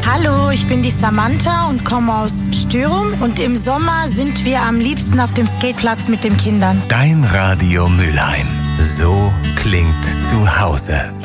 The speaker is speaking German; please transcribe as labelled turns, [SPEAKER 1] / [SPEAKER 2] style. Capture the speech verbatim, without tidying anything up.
[SPEAKER 1] Hallo, ich bin die Samantha und komme aus Stürum. Und im Sommer sind wir am liebsten auf dem Skateplatz mit den Kindern.
[SPEAKER 2] Dein Radio Mülheim. So klingt zu Hause.